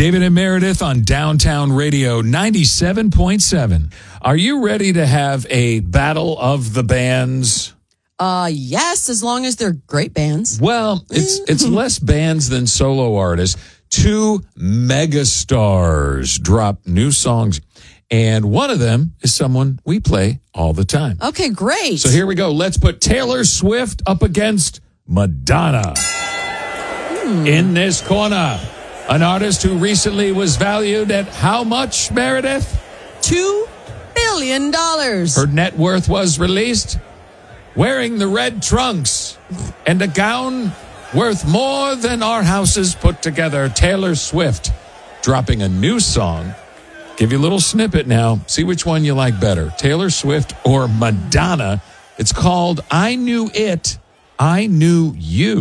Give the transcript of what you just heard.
David and Meredith on Downtown Radio 97.7. Are you ready to have a battle of the bands? Yes, as long as they're great bands. Well, it's less bands than solo artists. 2 megastars drop new songs, and one of them is someone we play all the time. Okay, great. So here we go. Let's put Taylor Swift up against Madonna. In this corner, an artist who recently was valued at how much, Meredith? $2 billion. Her net worth was released wearing the red trunks and a gown worth more than our houses put together. Taylor Swift dropping a new song. Give you a little snippet now. See which one you like better, Taylor Swift or Madonna. It's called I Knew It, I Knew You.